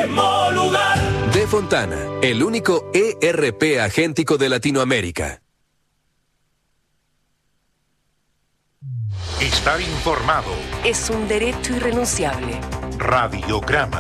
mismo lugar. De Fontana, el único ERP agéntico de Latinoamérica. Estar informado es un derecho irrenunciable. Radiograma.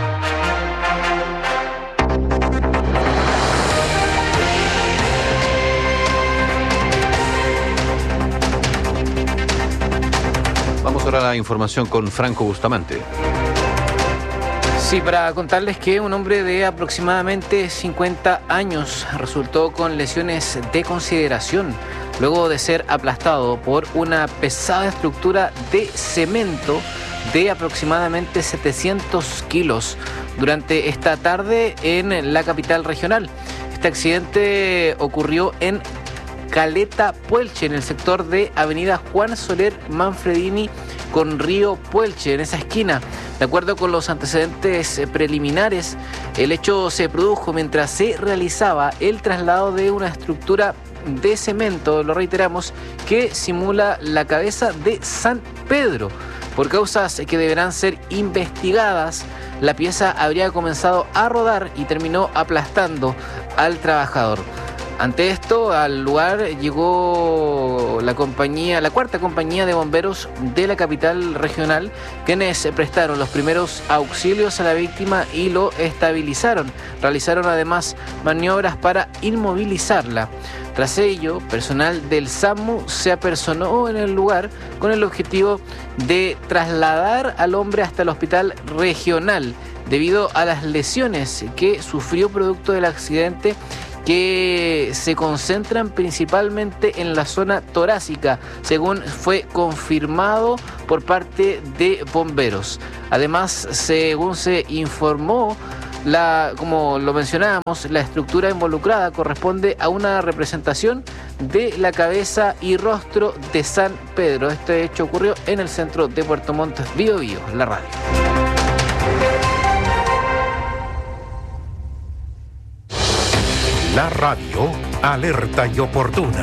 Vamos ahora a la información con Franco Bustamante. Sí, para contarles que un hombre de aproximadamente 50 años resultó con lesiones de consideración luego de ser aplastado por una pesada estructura de cemento de aproximadamente 700 kilos durante esta tarde en la capital regional. Este accidente ocurrió en Caleta Puelche, en el sector de Avenida Juan Soler Manfredini con Río Puelche, en esa esquina. De acuerdo con los antecedentes preliminares, el hecho se produjo mientras se realizaba el traslado de una estructura de cemento, lo reiteramos, que simula la cabeza de San Pedro. Por causas que deberán ser investigadas, la pieza habría comenzado a rodar y terminó aplastando al trabajador. Ante esto, al lugar llegó la cuarta compañía de bomberos de la capital regional, quienes prestaron los primeros auxilios a la víctima y lo estabilizaron. Realizaron además maniobras para inmovilizarla. Tras ello, personal del SAMU se apersonó en el lugar con el objetivo de trasladar al hombre hasta el hospital regional debido a las lesiones que sufrió producto del accidente, que se concentran principalmente en la zona torácica, según fue confirmado por parte de bomberos. Además, según se informó, como lo mencionábamos, la estructura involucrada corresponde a una representación de la cabeza y rostro de San Pedro. Este hecho ocurrió en el centro de Puerto Montt, Biobío, la radio. La radio, alerta y oportuna.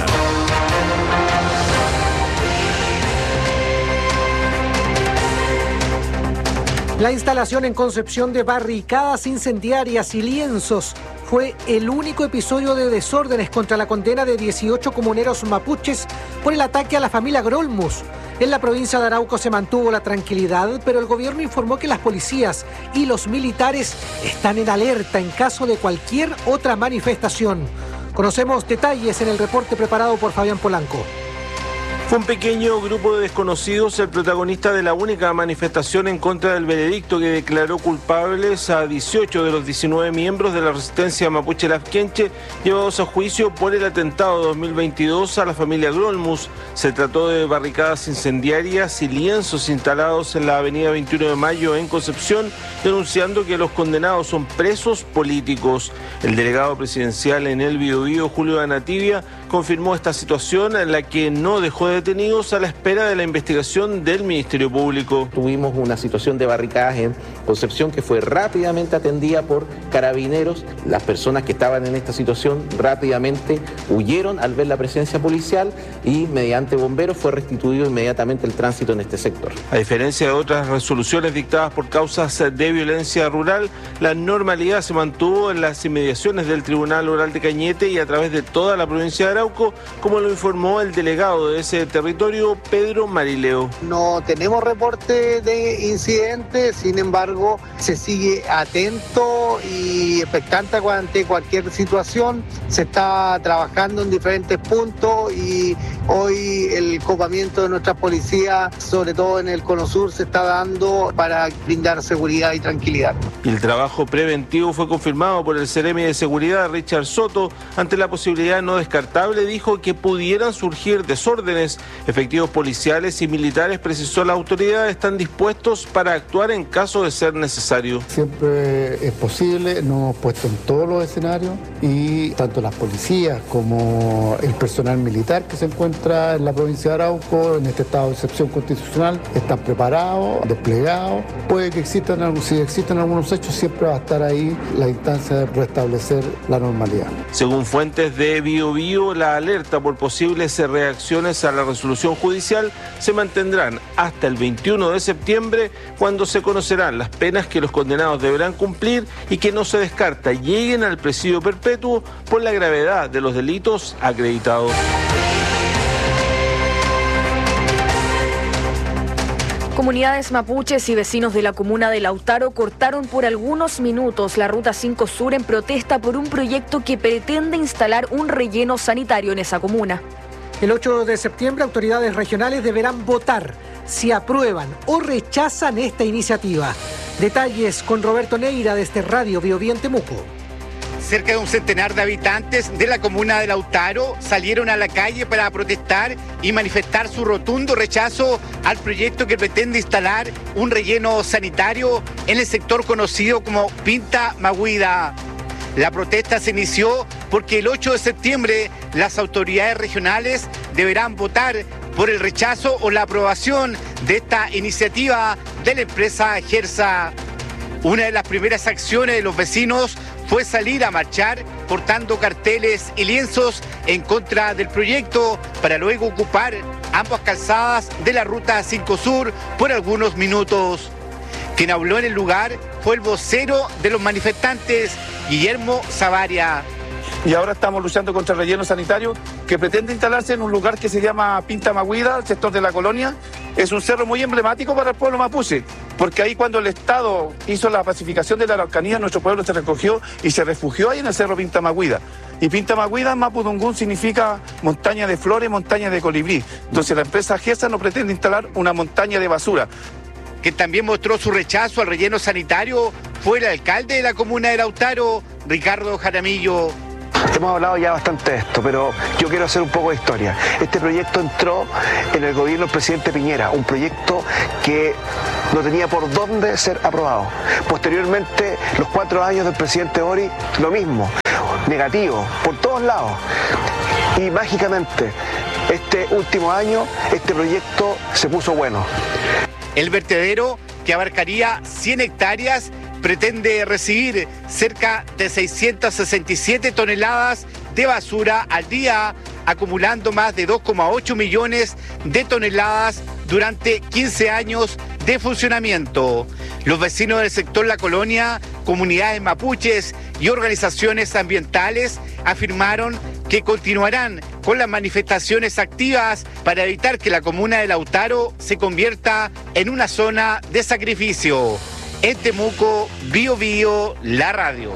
La instalación en Concepción de barricadas incendiarias y lienzos fue el único episodio de desórdenes contra la condena de 18 comuneros mapuches por el ataque a la familia Grolmus. En la provincia de Arauco se mantuvo la tranquilidad, pero el gobierno informó que las policías y los militares están en alerta en caso de cualquier otra manifestación. Conocemos detalles en el reporte preparado por Fabián Polanco. Fue un pequeño grupo de desconocidos el protagonista de la única manifestación en contra del veredicto que declaró culpables a 18 de los 19 miembros de la resistencia mapuche Lafkenche llevados a juicio por el atentado de 2022 a la familia Grolmus. Se trató de barricadas incendiarias y lienzos instalados en la avenida 21 de Mayo en Concepción, denunciando que los condenados son presos políticos. El delegado presidencial en el Biobío, Julio Anativia, confirmó esta situación en la que no dejó detenidos a la espera de la investigación del Ministerio Público. Tuvimos una situación de barricadas en Concepción que fue rápidamente atendida por carabineros. Las personas que estaban en esta situación rápidamente huyeron al ver la presencia policial y mediante bomberos fue restituido inmediatamente el tránsito en este sector. A diferencia de otras resoluciones dictadas por causas de violencia rural, la normalidad se mantuvo en las inmediaciones del Tribunal Oral de Cañete y a través de toda la provincia de Arauco, como lo informó el delegado de ese territorio, Pedro Marileo. No tenemos reporte de incidentes, sin embargo, se sigue atento y expectante ante cualquier situación. Se está trabajando en diferentes puntos y hoy el copamiento de nuestra policía, sobre todo en el Cono Sur, se está dando para brindar seguridad y tranquilidad. El trabajo preventivo fue confirmado por el Seremi de Seguridad, Richard Soto, ante la posibilidad no descartable, dijo, que pudieran surgir desórdenes. Efectivos policiales y militares, precisó la autoridad, están dispuestos para actuar en caso de ser necesario. Siempre es posible, nos hemos puesto en todos los escenarios y tanto las policías como el personal militar que se encuentra encuentra en la provincia de Arauco, en este estado de excepción constitucional, están preparados, desplegados. Puede que si existen algunos hechos, siempre va a estar ahí la instancia de restablecer la normalidad. Según fuentes de BioBio, la alerta por posibles reacciones a la resolución judicial se mantendrán hasta el 21 de septiembre, cuando se conocerán las penas que los condenados deberán cumplir y que no se descarta lleguen al presidio perpetuo por la gravedad de los delitos acreditados. Comunidades mapuches y vecinos de la comuna de Lautaro cortaron por algunos minutos la Ruta 5 Sur en protesta por un proyecto que pretende instalar un relleno sanitario en esa comuna. El 8 de septiembre, autoridades regionales deberán votar si aprueban o rechazan esta iniciativa. Detalles con Roberto Neira desde Radio BioBio en Temuco. Cerca de un centenar de habitantes de la comuna de Lautaro salieron a la calle para protestar y manifestar su rotundo rechazo al proyecto que pretende instalar un relleno sanitario en el sector conocido como Pinta Maguida. La protesta se inició porque el 8 de septiembre las autoridades regionales deberán votar por el rechazo o la aprobación de esta iniciativa de la empresa Gersa. Una de las primeras acciones de los vecinos fue salir a marchar portando carteles y lienzos en contra del proyecto para luego ocupar ambas calzadas de la Ruta 5 Sur por algunos minutos. Quien habló en el lugar fue el vocero de los manifestantes, Guillermo Zavaria. Y ahora estamos luchando contra el relleno sanitario que pretende instalarse en un lugar que se llama Pinta Maguida, el sector de la Colonia. Es un cerro muy emblemático para el pueblo mapuche, porque ahí cuando el Estado hizo la pacificación de la Araucanía, nuestro pueblo se recogió y se refugió ahí en el cerro Pinta Maguida. Y Pinta Maguida en mapudungún significa montaña de flores, montaña de colibrí. Entonces la empresa Gersa no pretende instalar una montaña de basura. Que también mostró su rechazo al relleno sanitario fue el alcalde de la comuna de Lautaro, Ricardo Jaramillo. Hemos hablado ya bastante de esto, pero yo quiero hacer un poco de historia. Este proyecto entró en el gobierno del presidente Piñera, un proyecto que no tenía por dónde ser aprobado. Posteriormente, los 4 años del presidente Boric, lo mismo, negativo, por todos lados. Y mágicamente, este último año, este proyecto se puso bueno. El vertedero, que abarcaría 100 hectáreas, pretende recibir cerca de 667 toneladas de basura al día, acumulando más de 2,8 millones de toneladas durante 15 años de funcionamiento. Los vecinos del sector La Colonia, comunidades mapuches y organizaciones ambientales afirmaron que continuarán con las manifestaciones activas para evitar que la comuna de Lautaro se convierta en una zona de sacrificio. En Temuco, BioBio, la radio.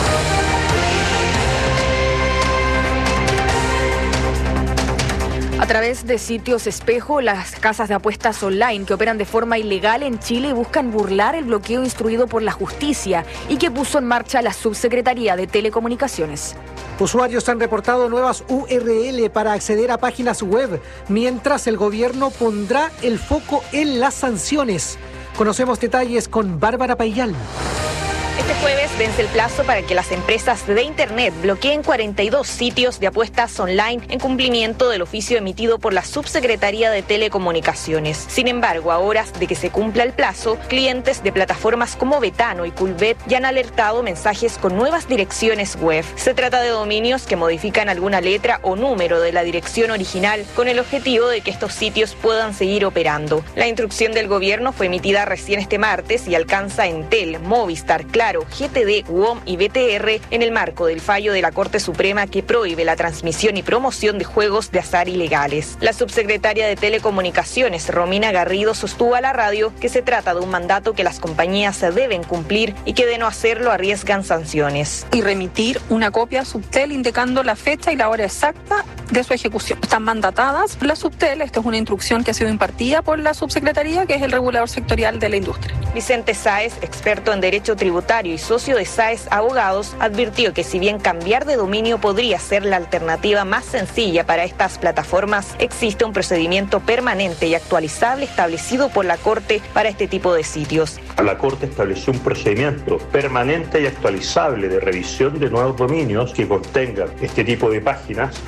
A través de sitios espejo, las casas de apuestas online que operan de forma ilegal en Chile buscan burlar el bloqueo instruido por la justicia y que puso en marcha la Subsecretaría de Telecomunicaciones. Usuarios han reportado nuevas URL para acceder a páginas web, mientras el gobierno pondrá el foco en las sanciones. Conocemos detalles con Bárbara Payal. Este jueves vence el plazo para que las empresas de Internet bloqueen 42 sitios de apuestas online en cumplimiento del oficio emitido por la Subsecretaría de Telecomunicaciones. Sin embargo, a horas de que se cumpla el plazo, clientes de plataformas como Betano y Culbet ya han alertado mensajes con nuevas direcciones web. Se trata de dominios que modifican alguna letra o número de la dirección original con el objetivo de que estos sitios puedan seguir operando. La instrucción del gobierno fue emitida recién este martes y alcanza a Entel, Movistar, Claro, GTD, WOM y BTR en el marco del fallo de la Corte Suprema que prohíbe la transmisión y promoción de juegos de azar ilegales. La subsecretaria de Telecomunicaciones, Romina Garrido, sostuvo a la radio que se trata de un mandato que las compañías deben cumplir y que de no hacerlo arriesgan sanciones. Y remitir una copia a Subtel indicando la fecha y la hora exacta de su ejecución. Están mandatadas la Subtel, esta es una instrucción que ha sido impartida por la subsecretaría, que es el regulador sectorial de la industria. Vicente Sáez, experto en derecho tributario y socio de Sáez Abogados, advirtió que si bien cambiar de dominio podría ser la alternativa más sencilla para estas plataformas, existe un procedimiento permanente y actualizable establecido por la Corte para este tipo de sitios. La Corte estableció un procedimiento permanente y actualizable de revisión de nuevos dominios que contengan este tipo de páginas, y esa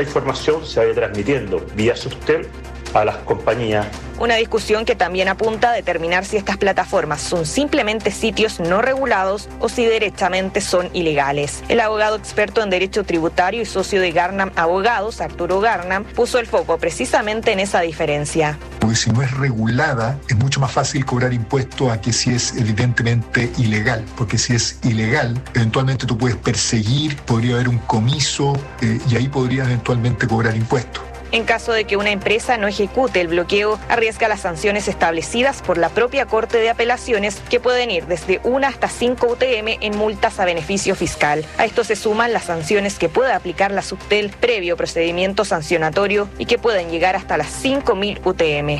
información se vaya transmitiendo vía Subtel a las compañías. Una discusión que también apunta a determinar si estas plataformas son simplemente sitios no regulados o si derechamente son ilegales. El abogado experto en derecho tributario y socio de Garnam Abogados, Arturo Garnam, puso el foco precisamente en esa diferencia. Porque si no es regulada, es mucho más fácil cobrar impuestos a que si es evidentemente ilegal. Porque si es ilegal, eventualmente tú puedes perseguir, podría haber un comiso y ahí podrías eventualmente cobrar impuestos. En caso de que una empresa no ejecute el bloqueo, arriesga las sanciones establecidas por la propia Corte de Apelaciones, que pueden ir desde 1 hasta 5 UTM en multas a beneficio fiscal. A esto se suman las sanciones que puede aplicar la Subtel previo procedimiento sancionatorio y que pueden llegar hasta las 5.000 UTM.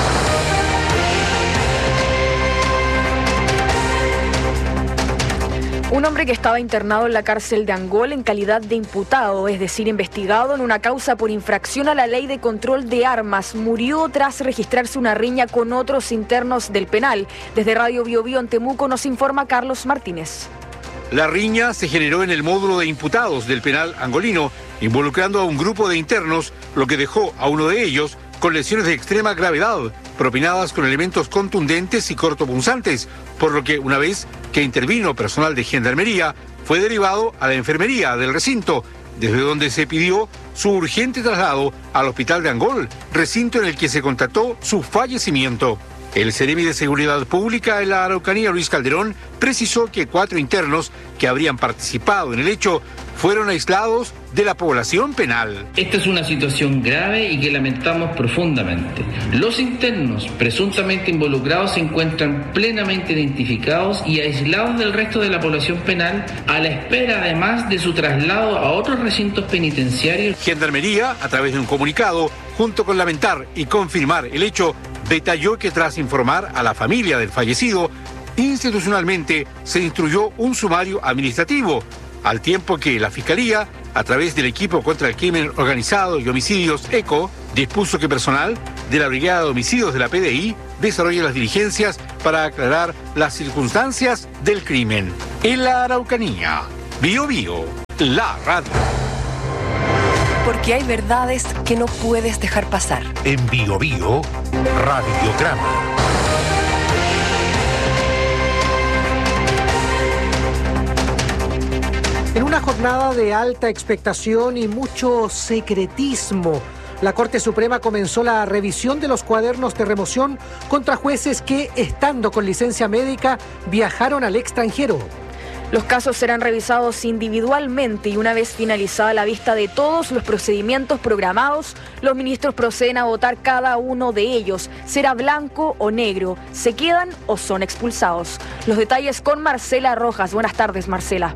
Un hombre que estaba internado en la cárcel de Angol en calidad de imputado, es decir, investigado en una causa por infracción a la ley de control de armas, murió tras registrarse una riña con otros internos del penal. Desde Radio Bio Bio en Temuco nos informa Carlos Martínez. La riña se generó en el módulo de imputados del penal angolino, involucrando a un grupo de internos, lo que dejó a uno de ellos con lesiones de extrema gravedad, propinadas con elementos contundentes y cortopunzantes, por lo que una vez que intervino personal de Gendarmería, fue derivado a la enfermería del recinto, desde donde se pidió su urgente traslado al hospital de Angol, recinto en el que se constató su fallecimiento. El Seremi de Seguridad Pública en la Araucanía, Luis Calderón, precisó que 4 internos que habrían participado en el hecho fueron aislados de la población penal. Esta es una situación grave y que lamentamos profundamente. Los internos presuntamente involucrados se encuentran plenamente identificados y aislados del resto de la población penal, a la espera además de su traslado a otros recintos penitenciarios. Gendarmería, a través de un comunicado, junto con lamentar y confirmar el hecho, detalló que tras informar a la familia del fallecido, institucionalmente se instruyó un sumario administrativo, al tiempo que la Fiscalía, a través del Equipo contra el Crimen Organizado y Homicidios ECO, dispuso que personal de la Brigada de Homicidios de la PDI desarrolle las diligencias para aclarar las circunstancias del crimen. En la Araucanía, Bio Bio, la radio. Porque hay verdades que no puedes dejar pasar. En Bio Bio, Radiograma. En una jornada de alta expectación y mucho secretismo, la Corte Suprema comenzó la revisión de los cuadernos de remoción contra jueces que, estando con licencia médica, viajaron al extranjero. Los casos serán revisados individualmente y una vez finalizada la vista de todos los procedimientos programados, los ministros proceden a votar cada uno de ellos. ¿Será blanco o negro? ¿Se quedan o son expulsados? Los detalles con Marcela Rojas. Buenas tardes, Marcela.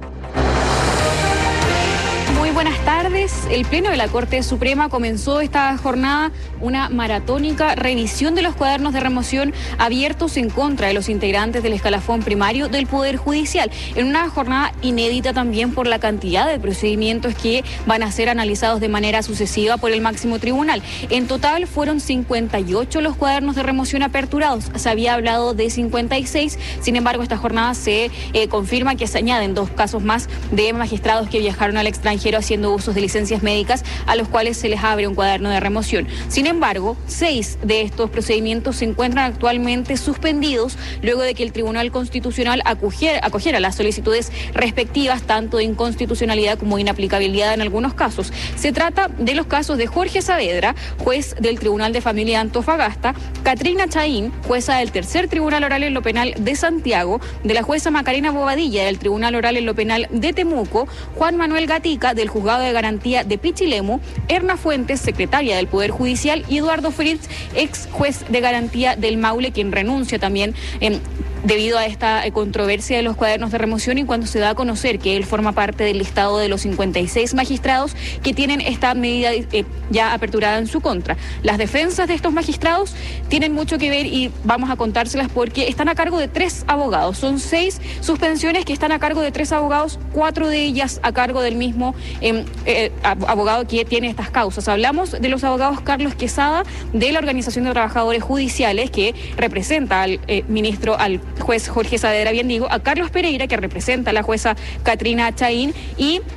Muy buenas tardes. El Pleno de la Corte Suprema comenzó esta jornada una maratónica revisión de los cuadernos de remoción abiertos en contra de los integrantes del escalafón primario del Poder Judicial, en una jornada inédita también por la cantidad de procedimientos que van a ser analizados de manera sucesiva por el máximo tribunal. En total fueron 58 los cuadernos de remoción aperturados. Se había hablado de 56, sin embargo esta jornada se confirma que se añaden 2 casos más de magistrados que viajaron al extranjero haciendo usos de licencias médicas, a los cuales se les abre un cuaderno de remoción. Sin embargo, 6 de estos procedimientos se encuentran actualmente suspendidos luego de que el Tribunal Constitucional acogiera las solicitudes respectivas, tanto de inconstitucionalidad como de inaplicabilidad en algunos casos. Se trata de los casos de Jorge Saavedra, juez del Tribunal de Familia de Antofagasta, Katrina Chaín, jueza del Tercer Tribunal Oral en lo Penal de Santiago, de la jueza Macarena Bobadilla del Tribunal Oral en lo Penal de Temuco, Juan Manuel Gatica del Juzgado de Garantía de Pichilemu, Erna Fuentes, secretaria del Poder Judicial, y Eduardo Fritz, ex juez de garantía del Maule, quien renuncia también debido a esta controversia de los cuadernos de remoción, y cuando se da a conocer que él forma parte del listado de los 56 magistrados que tienen esta medida ya aperturada en su contra. Las defensas de estos magistrados tienen mucho que ver y vamos a contárselas porque están a cargo de 3 abogados. Son 6 suspensiones que están a cargo de 3 abogados, 4 de ellas a cargo del mismo abogado que tiene estas causas. Hablamos de los abogados Carlos Quesada, de la Organización de Trabajadores Judiciales, que representa al al juez Jorge Saavedra, bien digo, a Carlos Pereira, que representa a la jueza Katrina Chaín, y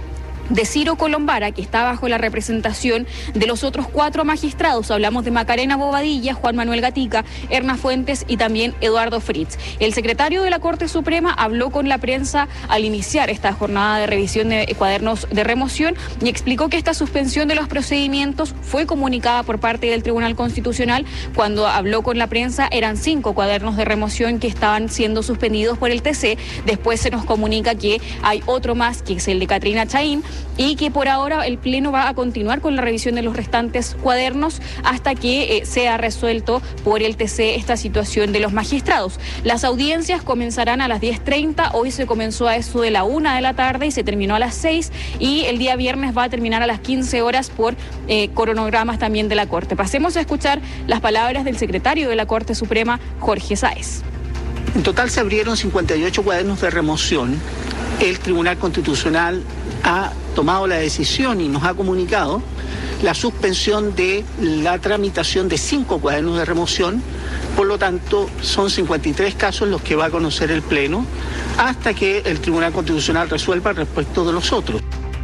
de Ciro Colombara, que está bajo la representación de los otros 4 magistrados. Hablamos de Macarena Bobadilla, Juan Manuel Gatica, Erna Fuentes y también Eduardo Fritz. El secretario de la Corte Suprema habló con la prensa al iniciar esta jornada de revisión de cuadernos de remoción y explicó que esta suspensión de los procedimientos fue comunicada por parte del Tribunal Constitucional. Cuando habló con la prensa eran 5 cuadernos de remoción que estaban siendo suspendidos por el TC. Después se nos comunica que hay otro más, que es el de Catrina Chaín, y que por ahora el Pleno va a continuar con la revisión de los restantes cuadernos hasta que sea resuelto por el TC esta situación de los magistrados. Las audiencias comenzarán a las 10:30, hoy se comenzó a eso de la 1 de la tarde y se terminó a las 6, y el día viernes va a terminar a las 15 horas por cronogramas también de la Corte. Pasemos a escuchar las palabras del secretario de la Corte Suprema, Jorge Sáez. En total se abrieron 58 cuadernos de remoción. El Tribunal Constitucional ha tomado la decisión y nos ha comunicado la suspensión de la tramitación de 5 cuadernos de remoción. Por lo tanto, son 53 casos los que va a conocer el Pleno hasta que el Tribunal Constitucional resuelva respecto de los otros.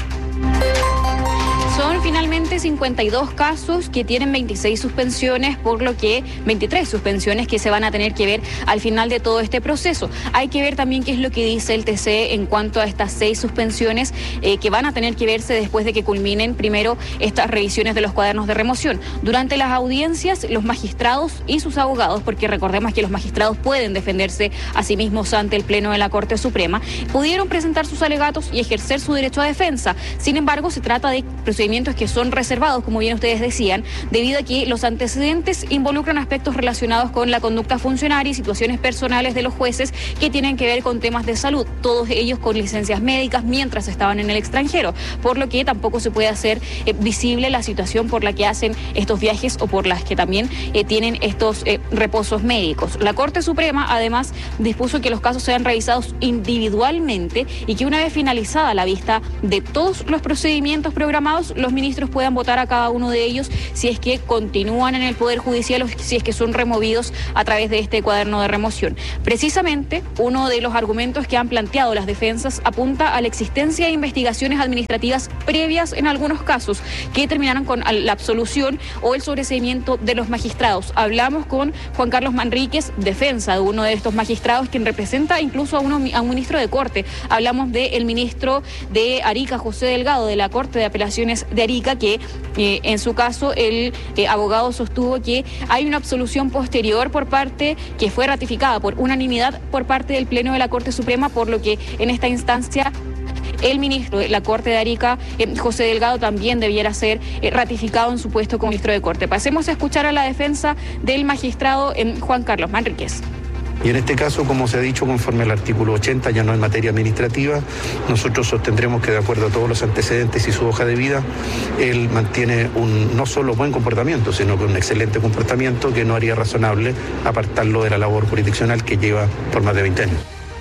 Son finalmente 52 casos que tienen 26 suspensiones, por lo que 23 suspensiones que se van a tener que ver al final de todo este proceso. Hay que ver también qué es lo que dice el TC en cuanto a estas 6 suspensiones que van a tener que verse después de que culminen primero estas revisiones de los cuadernos de remoción. Durante las audiencias, los magistrados y sus abogados, porque recordemos que los magistrados pueden defenderse a sí mismos ante el Pleno de la Corte Suprema, pudieron presentar sus alegatos y ejercer su derecho a defensa. Sin embargo, se trata de procedimientos que son reservados, como bien ustedes decían, debido a que los antecedentes involucran aspectos relacionados con la conducta funcionaria y situaciones personales de los jueces que tienen que ver con temas de salud, todos ellos con licencias médicas mientras estaban en el extranjero, por lo que tampoco se puede hacer visible la situación por la que hacen estos viajes o por las que también tienen estos reposos médicos. La Corte Suprema además dispuso que los casos sean revisados individualmente y que una vez finalizada la vista de todos los procedimientos programados, los ministros puedan votar a cada uno de ellos si es que continúan en el Poder Judicial o si es que son removidos a través de este cuaderno de remoción. Precisamente, uno de los argumentos que han planteado las defensas apunta a la existencia de investigaciones administrativas previas en algunos casos que terminaron con la absolución o el sobreseimiento de los magistrados. Hablamos con Juan Carlos Manríquez, defensa de uno de estos magistrados, quien representa incluso a un ministro de Corte. Hablamos del ministro de Arica, José Delgado, de la Corte de Apelaciones de Arica, que en su caso el abogado sostuvo que hay una absolución posterior por parte que fue ratificada por unanimidad por parte del Pleno de la Corte Suprema, por lo que en esta instancia el ministro de la Corte de Arica, José Delgado, también debiera ser ratificado en su puesto como ministro de Corte. Pasemos a escuchar a la defensa del magistrado Juan Carlos Manríquez. Y en este caso, como se ha dicho, conforme al artículo 80, ya no en materia administrativa, nosotros sostendremos que de acuerdo a todos los antecedentes y su hoja de vida, él mantiene un no solo buen comportamiento, sino que un excelente comportamiento que no haría razonable apartarlo de la labor jurisdiccional que lleva por más de 20 años.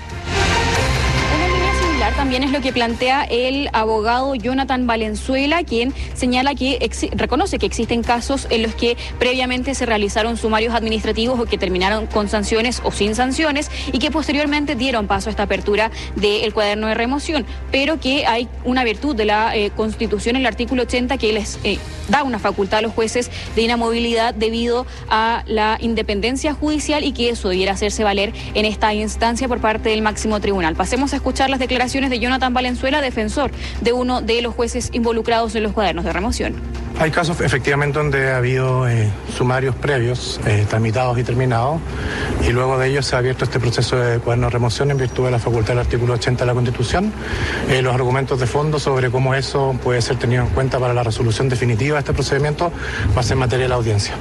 También es lo que plantea el abogado Jonathan Valenzuela, quien señala que reconoce que existen casos en los que previamente se realizaron sumarios administrativos o que terminaron con sanciones o sin sanciones y que posteriormente dieron paso a esta apertura del cuaderno de remoción, pero que hay una virtud de la Constitución, el artículo 80, que les da una facultad a los jueces de inamovilidad debido a la independencia judicial y que eso debiera hacerse valer en esta instancia por parte del máximo tribunal. Pasemos a escuchar las declaraciones de Jonathan Valenzuela, defensor de uno de los jueces involucrados en los cuadernos de remoción. Hay casos efectivamente donde ha habido sumarios previos, tramitados y terminados, y luego de ellos se ha abierto este proceso de cuaderno de remoción en virtud de la facultad del artículo 80 de la Constitución. Los argumentos de fondo sobre cómo eso puede ser tenido en cuenta para la resolución definitiva de este procedimiento va a ser materia de la audiencia.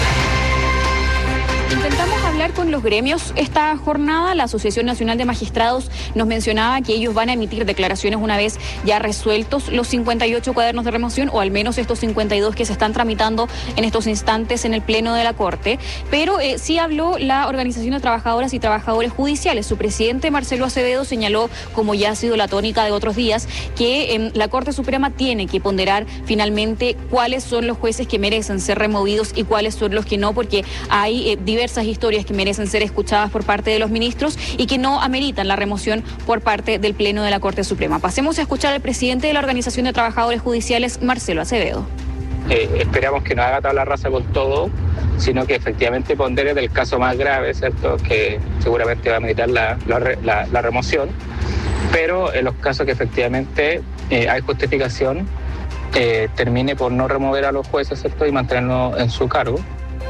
Intentamos hablar con los gremios esta jornada. La Asociación Nacional de Magistrados nos mencionaba que ellos van a emitir declaraciones una vez ya resueltos los 58 cuadernos de remoción, o al menos estos 52 que se están tramitando en estos instantes en el Pleno de la Corte. Pero sí habló la Organización de Trabajadoras y Trabajadores Judiciales. Su presidente, Marcelo Acevedo, señaló, como ya ha sido la tónica de otros días, que la Corte Suprema tiene que ponderar finalmente cuáles son los jueces que merecen ser removidos y cuáles son los que no, porque hay diversas historias que merecen ser escuchadas por parte de los ministros y que no ameritan la remoción por parte del Pleno de la Corte Suprema. Pasemos a escuchar al presidente de la Organización de Trabajadores Judiciales, Marcelo Acevedo. Esperamos que no haga tabla rasa con todo, sino que efectivamente pondere del caso más grave, ¿cierto?, que seguramente va a meritar la remoción, pero en los casos que efectivamente hay justificación, termine por no remover a los jueces, ¿cierto?, y mantenerlos en su cargo.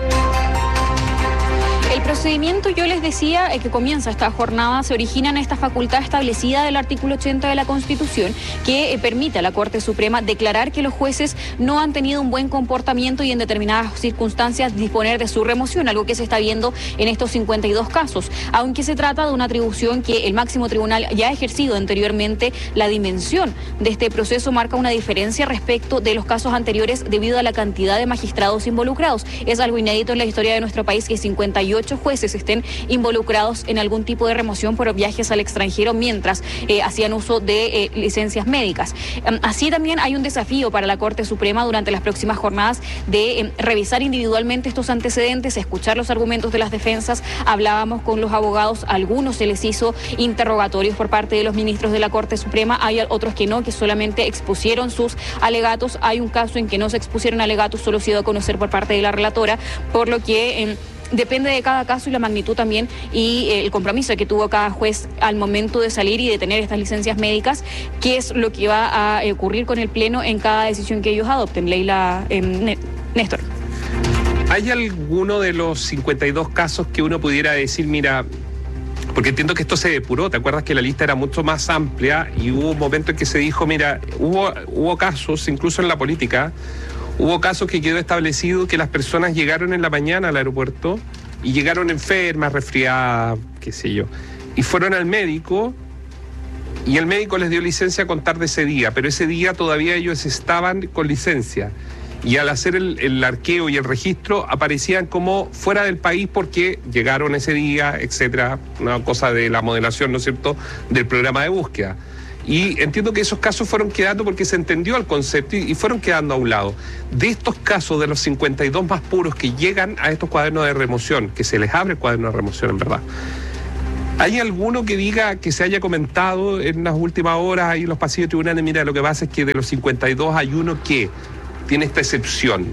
El procedimiento, yo les decía, que comienza esta jornada, se origina en esta facultad establecida del artículo 80 de la Constitución, que permite a la Corte Suprema declarar que los jueces no han tenido un buen comportamiento y en determinadas circunstancias disponer de su remoción, algo que se está viendo en estos 52 casos, aunque se trata de una atribución que el máximo tribunal ya ha ejercido anteriormente. La dimensión de este proceso marca una diferencia respecto de los casos anteriores debido a la cantidad de magistrados involucrados. Es algo inédito en la historia de nuestro país que 58 jueces estén involucrados en algún tipo de remoción por viajes al extranjero mientras hacían uso de licencias médicas. Así también hay un desafío para la Corte Suprema durante las próximas jornadas de revisar individualmente estos antecedentes, escuchar los argumentos de las defensas. Hablábamos con los abogados, a algunos se les hizo interrogatorios por parte de los ministros de la Corte Suprema, hay otros que no, que solamente expusieron sus alegatos. Hay un caso en que no se expusieron alegatos, solo se dio a conocer por parte de la relatora, por lo que depende de cada caso y la magnitud también y el compromiso que tuvo cada juez al momento de salir y de tener estas licencias médicas, qué es lo que va a ocurrir con el Pleno en cada decisión que ellos adopten. Leila, Néstor. ¿Hay alguno de los 52 casos que uno pudiera decir, mira, porque entiendo que esto se depuró, ¿te acuerdas que la lista era mucho más amplia y hubo un momento en que se dijo, mira, hubo casos, incluso en la política, hubo casos que quedó establecido que las personas llegaron en la mañana al aeropuerto y llegaron enfermas, resfriadas, qué sé yo, y fueron al médico y el médico les dio licencia a contar de ese día, pero ese día todavía ellos estaban con licencia y al hacer el arqueo y el registro aparecían como fuera del país porque llegaron ese día, etcétera, una cosa de la modelación, ¿no es cierto?, del programa de búsqueda. Y entiendo que esos casos fueron quedando porque se entendió el concepto y fueron quedando a un lado. De estos casos, de los 52 más puros que llegan a estos cuadernos de remoción, que se les abre el cuaderno de remoción en verdad, ¿hay alguno que diga, que se haya comentado en las últimas horas ahí en los pasillos de tribunales, mira, lo que pasa es que de los 52 hay uno que tiene esta excepción?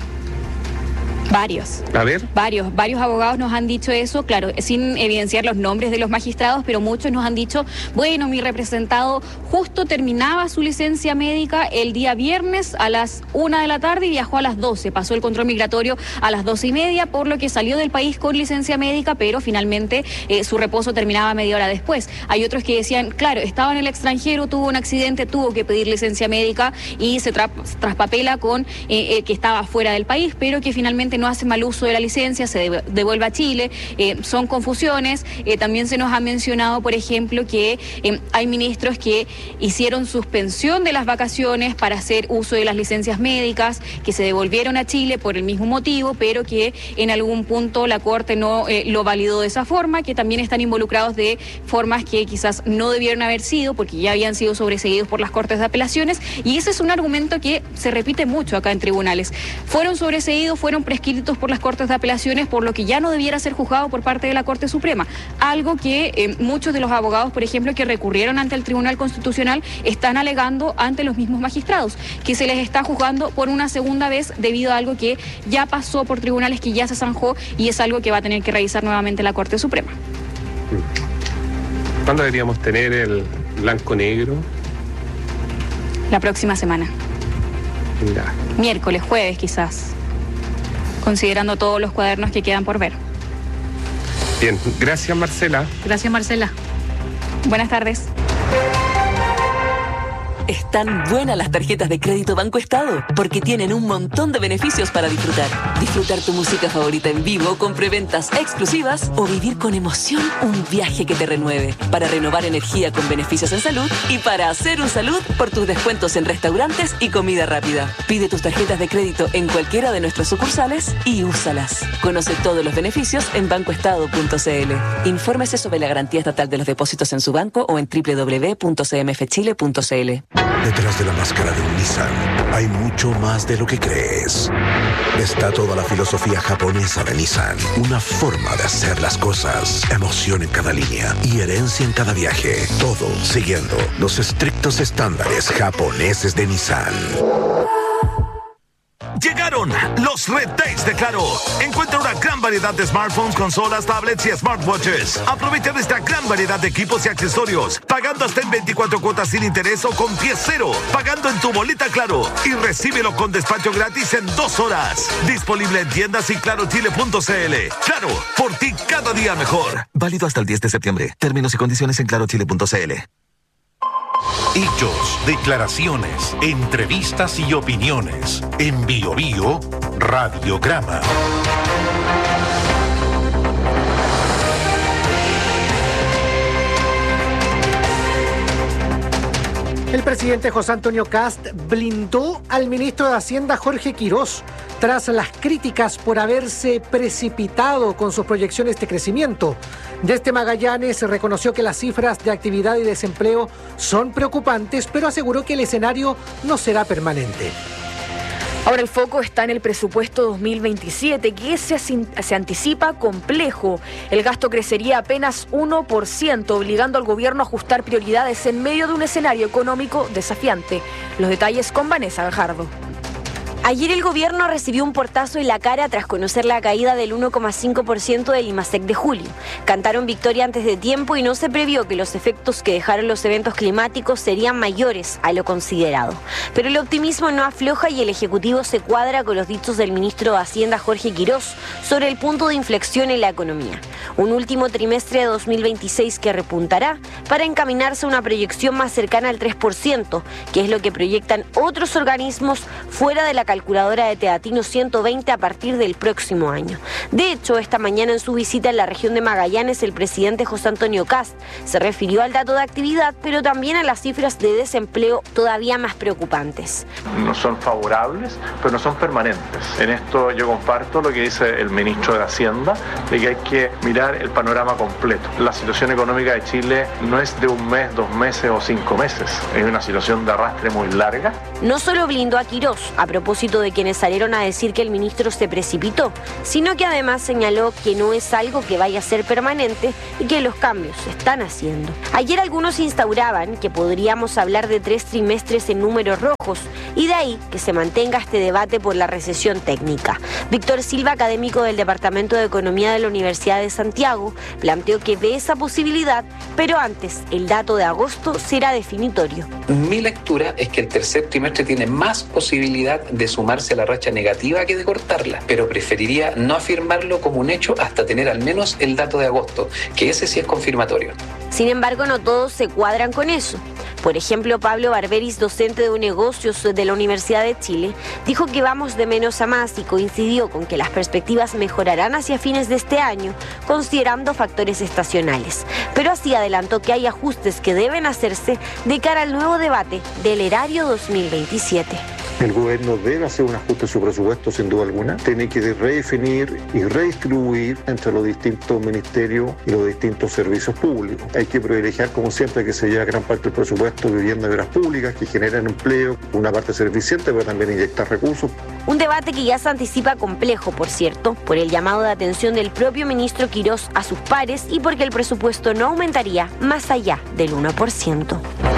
Varios. A ver. Varios abogados nos han dicho eso, claro, sin evidenciar los nombres de los magistrados, pero muchos nos han dicho, bueno, mi representado justo terminaba su licencia médica el día viernes a las 1 de la tarde y viajó a las 12, pasó el control migratorio a las 12:30, por lo que salió del país con licencia médica, pero finalmente su reposo terminaba media hora después. Hay otros que decían, claro, estaba en el extranjero, tuvo un accidente, tuvo que pedir licencia médica y se traspapela con que estaba fuera del país, pero que finalmente no hace mal uso de la licencia, se devuelve a Chile. Son confusiones. También se nos ha mencionado, por ejemplo, que hay ministros que hicieron suspensión de las vacaciones para hacer uso de las licencias médicas, que se devolvieron a Chile por el mismo motivo, pero que en algún punto la Corte no lo validó de esa forma, que también están involucrados de formas que quizás no debieron haber sido, porque ya habían sido sobreseídos por las Cortes de Apelaciones, y ese es un argumento que se repite mucho acá en tribunales. Fueron sobreseídos, fueron prescritos por las Cortes de Apelaciones, por lo que ya no debiera ser juzgado por parte de la Corte Suprema. Algo que muchos de los abogados, por ejemplo, que recurrieron ante el Tribunal Constitucional, están alegando ante los mismos magistrados, que se les está juzgando por una segunda vez debido a algo que ya pasó por tribunales, que ya se zanjó, y es algo que va a tener que revisar nuevamente la Corte Suprema. ¿Cuándo deberíamos tener el blanco-negro? La próxima semana. Mira. Miércoles, jueves quizás, considerando todos los cuadernos que quedan por ver. Bien, gracias Marcela. Gracias Marcela. Buenas tardes. Están buenas las tarjetas de crédito Banco Estado, porque tienen un montón de beneficios para disfrutar. Disfrutar tu música favorita en vivo con preventas exclusivas o vivir con emoción un viaje que te renueve. Para renovar energía con beneficios en salud y para hacer un salud por tus descuentos en restaurantes y comida rápida. Pide tus tarjetas de crédito en cualquiera de nuestras sucursales y úsalas. Conoce todos los beneficios en bancoestado.cl. Infórmese sobre la garantía estatal de los depósitos en su banco o en www.cmfchile.cl. Detrás de la máscara de un Nissan hay mucho más de lo que crees. Está toda la filosofía japonesa de Nissan. Una forma de hacer las cosas. Emoción en cada línea y herencia en cada viaje. Todo siguiendo los estrictos estándares japoneses de Nissan. Llegaron los Red Days de Claro. Encuentra una gran variedad de smartphones, consolas, tablets y smartwatches. Aprovecha de esta gran variedad de equipos y accesorios, pagando hasta en 24 cuotas sin interés o con pie cero, pagando en tu boleta Claro y recíbelo con despacho gratis en 2 horas. Disponible en tiendas y clarochile.cl. Claro, por ti cada día mejor. Válido hasta el 10 de septiembre. Términos y condiciones en clarochile.cl. Hechos, declaraciones, entrevistas y opiniones. En Bio Bio, Radiograma. El presidente José Antonio Kast blindó al ministro de Hacienda Jorge Quirós tras las críticas por haberse precipitado con sus proyecciones de crecimiento. Desde Magallanes reconoció que las cifras de actividad y desempleo son preocupantes, pero aseguró que el escenario no será permanente. Ahora el foco está en el presupuesto 2027, que se anticipa complejo. El gasto crecería apenas 1%, obligando al gobierno a ajustar prioridades en medio de un escenario económico desafiante. Los detalles con Vanessa Gajardo. Ayer el gobierno recibió un portazo en la cara tras conocer la caída del 1,5% del IMASEC de julio. Cantaron victoria antes de tiempo y no se previó que los efectos que dejaron los eventos climáticos serían mayores a lo considerado. Pero el optimismo no afloja y el Ejecutivo se cuadra con los dichos del ministro de Hacienda Jorge Quirós sobre el punto de inflexión en la economía. Un último trimestre de 2026 que repuntará para encaminarse a una proyección más cercana al 3%, que es lo que proyectan otros organismos fuera de la calculadora de Teatino 120 a partir del próximo año. De hecho, esta mañana en su visita en la región de Magallanes, el presidente José Antonio Kast se refirió al dato de actividad, pero también a las cifras de desempleo todavía más preocupantes. No son favorables, pero no son permanentes. En esto yo comparto lo que dice el ministro de Hacienda, de que hay que mirar el panorama completo. La situación económica de Chile no es de 1 mes, 2 meses o 5 meses. Es una situación de arrastre muy larga. No solo blindó a Quirós, a propósito de quienes salieron a decir que el ministro se precipitó, sino que además señaló que no es algo que vaya a ser permanente y que los cambios se están haciendo. Ayer algunos instauraban que podríamos hablar de 3 trimestres en números rojos y de ahí que se mantenga este debate por la recesión técnica. Víctor Silva, académico del Departamento de Economía de la Universidad de Santiago, planteó que ve esa posibilidad, pero antes el dato de agosto será definitorio. Mi lectura es que el tercer trimestre tiene más posibilidad de sumarse a la racha negativa que de cortarla, pero preferiría no afirmarlo como un hecho hasta tener al menos el dato de agosto, que ese sí es confirmatorio. Sin embargo, no todos se cuadran con eso. Por ejemplo, Pablo Barberis, docente de negocios de la Universidad de Chile, dijo que vamos de menos a más y coincidió con que las perspectivas mejorarán hacia fines de este año, considerando factores estacionales. Pero así adelantó que hay ajustes que deben hacerse de cara al nuevo debate del erario 2027. El gobierno debe hacer un ajuste en su presupuesto, sin duda alguna. Tiene que redefinir y redistribuir entre los distintos ministerios y los distintos servicios públicos. Hay que privilegiar, como siempre, que se lleve gran parte del presupuesto de vivienda y obras públicas, que generan empleo, una parte ser eficiente, pero también inyectar recursos. Un debate que ya se anticipa complejo, por cierto, por el llamado de atención del propio ministro Quirós a sus pares y porque el presupuesto no aumentaría más allá del 1%.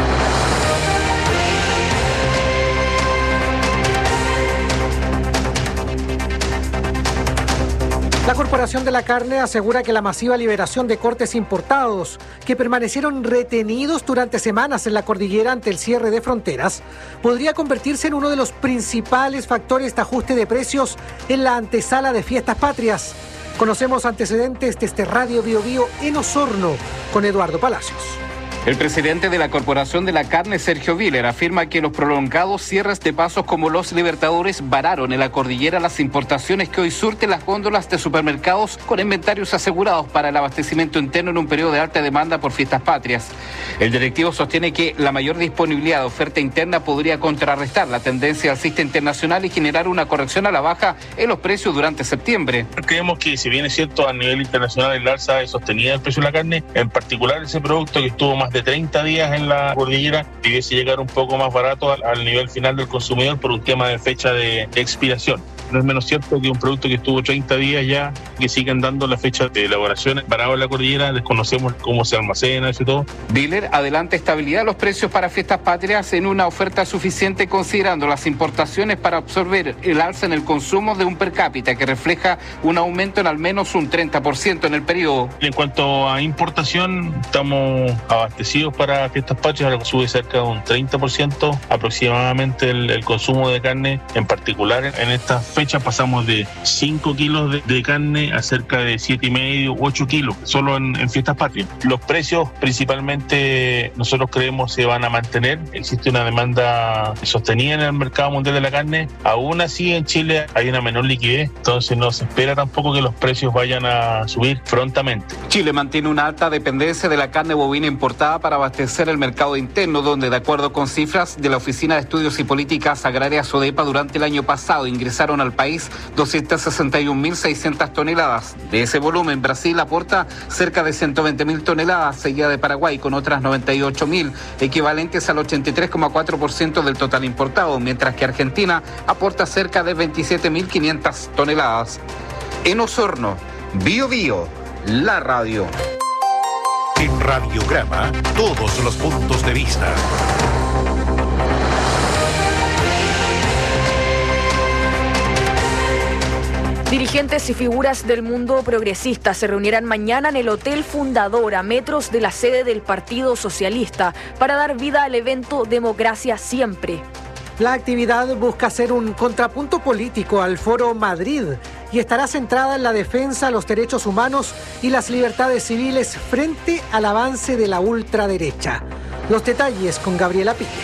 La Corporación de la Carne asegura que la masiva liberación de cortes importados, que permanecieron retenidos durante semanas en la cordillera ante el cierre de fronteras, podría convertirse en uno de los principales factores de ajuste de precios en la antesala de fiestas patrias. Conocemos antecedentes desde Radio Bio Bio en Osorno con Eduardo Palacios. El presidente de la Corporación de la Carne, Sergio Viller, afirma que los prolongados cierres de pasos como los Libertadores vararon en la cordillera las importaciones que hoy surten las góndolas de supermercados con inventarios asegurados para el abastecimiento interno en un periodo de alta demanda por fiestas patrias. El directivo sostiene que la mayor disponibilidad de oferta interna podría contrarrestar la tendencia alcista internacional y generar una corrección a la baja en los precios durante septiembre. Creemos que, si bien es cierto, a nivel internacional el alza es sostenida del precio de la carne, en particular ese producto que estuvo más de 30 días en la cordillera, debiese llegar un poco más barato al nivel final del consumidor por un tema de fecha de expiración. No es menos cierto que un producto que estuvo 30 días ya, que siguen dando la fecha de elaboración parado en la cordillera, desconocemos cómo se almacena y todo. Diller adelanta estabilidad de los precios para fiestas patrias en una oferta suficiente considerando las importaciones para absorber el alza en el consumo de un per cápita que refleja un aumento en al menos un 30% en el periodo. En cuanto a importación, estamos abastecidos para fiestas patrias, ahora sube cerca de un 30% aproximadamente el consumo de carne, en particular en estas fechas pasamos de 5 kilos de carne a cerca de 7,5, 8 kilos, solo en fiestas patrias. Los precios principalmente nosotros creemos se van a mantener, existe una demanda sostenida en el mercado mundial de la carne, aún así en Chile hay una menor liquidez, entonces no se espera tampoco que los precios vayan a subir prontamente. Chile mantiene una alta dependencia de la carne bovina importada para abastecer el mercado interno, donde de acuerdo con cifras de la Oficina de Estudios y Políticas Agrarias ODEPA, durante el año pasado ingresaron al país 261.600 toneladas. De ese volumen, Brasil aporta cerca de 120.000 toneladas, seguida de Paraguay con otras 98.000, equivalentes al 83,4% del total importado, mientras que Argentina aporta cerca de 27.500 toneladas. En Osorno, Bio Bio, la radio. En Radiograma, todos los puntos de vista. Dirigentes y figuras del mundo progresista se reunirán mañana en el Hotel Fundador, a metros de la sede del Partido Socialista, para dar vida al evento Democracia Siempre. La actividad busca ser un contrapunto político al Foro Madrid y estará centrada en la defensa de los derechos humanos y las libertades civiles frente al avance de la ultraderecha. Los detalles con Gabriela Piña.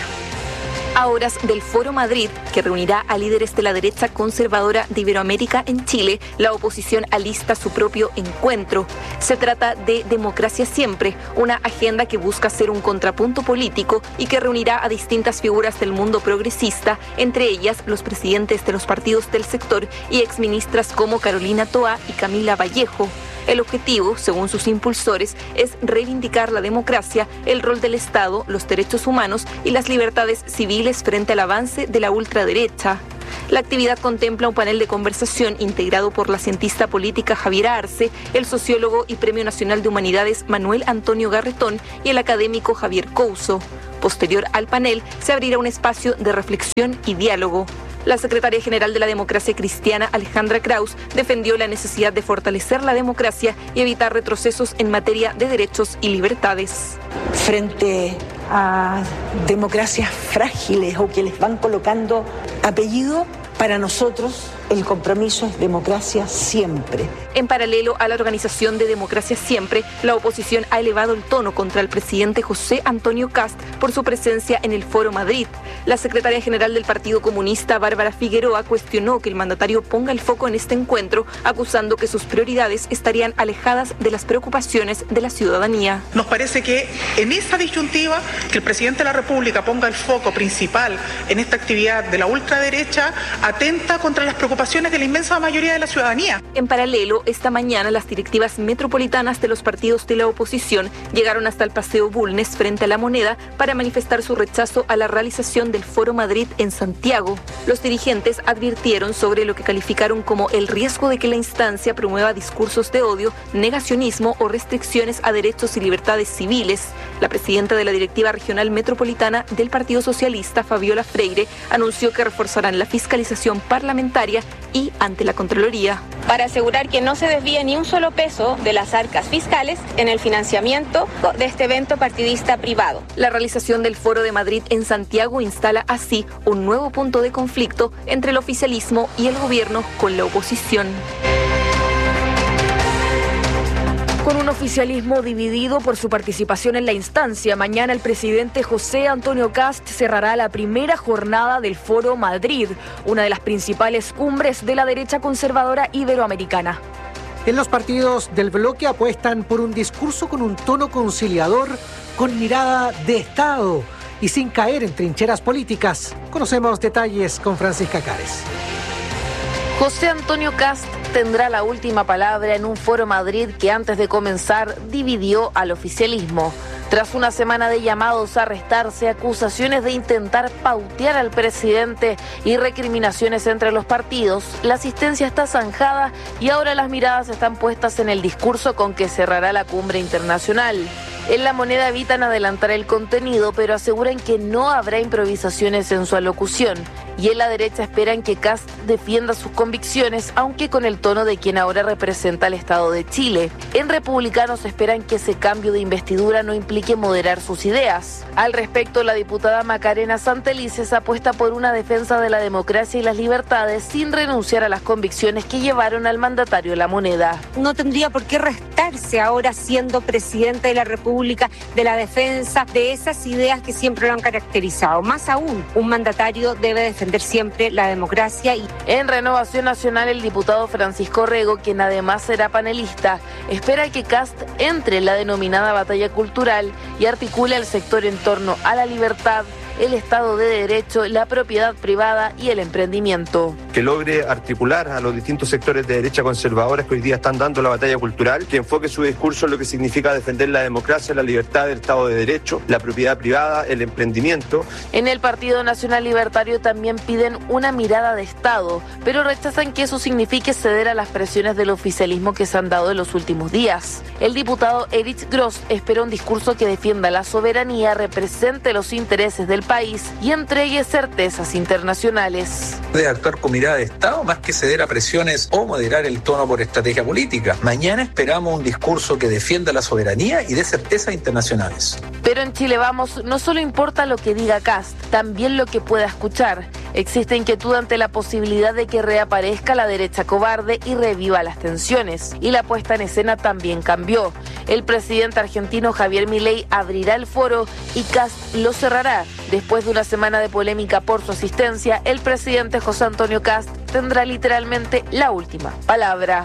A horas del Foro Madrid, que reunirá a líderes de la derecha conservadora de Iberoamérica en Chile, la oposición alista su propio encuentro. Se trata de Democracia Siempre, una agenda que busca ser un contrapunto político y que reunirá a distintas figuras del mundo progresista, entre ellas los presidentes de los partidos del sector y exministras como Carolina Toá y Camila Vallejo. El objetivo, según sus impulsores, es reivindicar la democracia, el rol del Estado, los derechos humanos y las libertades civiles frente al avance de la ultraderecha. La actividad contempla un panel de conversación integrado por la cientista política Javiera Arce, el sociólogo y Premio Nacional de Humanidades Manuel Antonio Garretón y el académico Javier Couso. Posterior al panel, se abrirá un espacio de reflexión y diálogo. La secretaria general de la Democracia Cristiana, Alejandra Kraus, defendió la necesidad de fortalecer la democracia y evitar retrocesos en materia de derechos y libertades. Frente a democracias frágiles o que les van colocando apellido, para nosotros el compromiso es democracia siempre. En paralelo a la organización de Democracia Siempre, la oposición ha elevado el tono contra el presidente José Antonio Kast por su presencia en el Foro Madrid. La secretaria general del Partido Comunista, Bárbara Figueroa, cuestionó que el mandatario ponga el foco en este encuentro, acusando que sus prioridades estarían alejadas de las preocupaciones de la ciudadanía. Nos parece que en esta disyuntiva, que el presidente de la República ponga el foco principal en esta actividad de la ultraderecha, atenta contra las preocupaciones de la inmensa mayoría de la ciudadanía. En paralelo, esta mañana las directivas metropolitanas de los partidos de la oposición llegaron hasta el Paseo Bulnes frente a La Moneda para manifestar su rechazo a la realización del Foro Madrid en Santiago. Los dirigentes advirtieron sobre lo que calificaron como el riesgo de que la instancia promueva discursos de odio, negacionismo o restricciones a derechos y libertades civiles. La presidenta de la directiva regional metropolitana del Partido Socialista, Fabiola Freire, anunció que reforzarán la fiscalización parlamentaria y ante la Contraloría, para asegurar que no se desvíe ni un solo peso de las arcas fiscales en el financiamiento de este evento partidista privado. La realización del Foro de Madrid en Santiago instala así un nuevo punto de conflicto entre el oficialismo y el gobierno con la oposición. Con un oficialismo dividido por su participación en la instancia, mañana el presidente José Antonio Kast cerrará la primera jornada del Foro Madrid, una de las principales cumbres de la derecha conservadora iberoamericana. En los partidos del bloque apuestan por un discurso con un tono conciliador, con mirada de Estado y sin caer en trincheras políticas. Conocemos detalles con Francisca Cares. José Antonio Kast tendrá la última palabra en un Foro Madrid que antes de comenzar dividió al oficialismo. Tras una semana de llamados a arrestarse, acusaciones de intentar pautear al presidente y recriminaciones entre los partidos, la asistencia está zanjada y ahora las miradas están puestas en el discurso con que cerrará la cumbre internacional. En La Moneda evitan adelantar el contenido, pero aseguran que no habrá improvisaciones en su alocución. Y en la derecha esperan que Kast defienda sus convicciones, aunque con el tono de quien ahora representa al Estado de Chile. En Republicanos esperan que ese cambio de investidura no implique moderar sus ideas. Al respecto, la diputada Macarena Santelices apuesta por una defensa de la democracia y las libertades sin renunciar a las convicciones que llevaron al mandatario La Moneda. No tendría por qué restarse ahora siendo presidente de la República de la defensa de esas ideas que siempre lo han caracterizado. Más aún, un mandatario debe defender siempre la democracia. En Renovación Nacional, el diputado Francisco Rego, quien además será panelista, espera que Kast entre en la denominada batalla cultural y articule al sector en torno a la libertad, el Estado de Derecho, la propiedad privada y el emprendimiento. Que logre articular a los distintos sectores de derecha conservadores que hoy día están dando la batalla cultural, que enfoque su discurso en lo que significa defender la democracia, la libertad, el Estado de Derecho, la propiedad privada, el emprendimiento. En el Partido Nacional Libertario también piden una mirada de Estado, pero rechazan que eso signifique ceder a las presiones del oficialismo que se han dado en los últimos días. El diputado Erich Gross espera un discurso que defienda la soberanía, represente los intereses del país y entregue certezas internacionales. De actuar con mirada de Estado más que ceder a presiones o moderar el tono por estrategia política. Mañana esperamos un discurso que defienda la soberanía y dé certezas internacionales. Pero en Chile Vamos no solo importa lo que diga Kast, también lo que pueda escuchar. Existe inquietud ante la posibilidad de que reaparezca la derecha cobarde y reviva las tensiones. Y la puesta en escena también cambió. El presidente argentino Javier Milei abrirá el foro y Kast lo cerrará. Después de una semana de polémica por su asistencia, el presidente José Antonio Kast tendrá literalmente la última palabra.